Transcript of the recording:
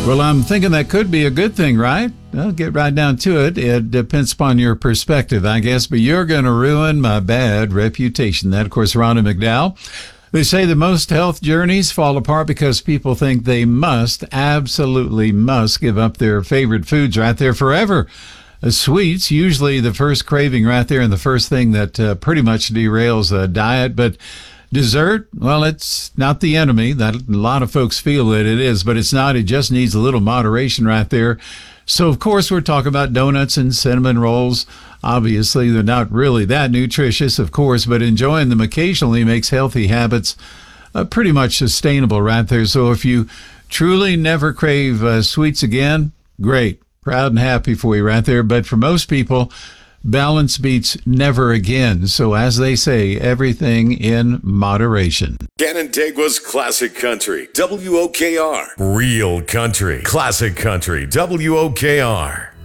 Well, I'm thinking that could be a good thing, right? I'll get right down to it. It depends upon your perspective, I guess, but you're going to ruin my bad reputation. That, of course, Rhonda McDowell. They say that most health journeys fall apart because people think they absolutely must give up their favorite foods right there forever. Sweets, usually the first craving right there and the first thing that pretty much derails a diet. But dessert, well, it's not the enemy. That a lot of folks feel that it is, but it's not. It just needs a little moderation right there. So, of course, we're talking about donuts and cinnamon rolls. Obviously, they're not really that nutritious, of course, but enjoying them occasionally makes healthy habits pretty much sustainable right there. So if you truly never crave sweets again, great. Proud and happy for you right there. But for most people, balance beats never again. So as they say, everything in moderation. Canandaigua's Classic Country, WOKR. Real country, classic country, WOKR.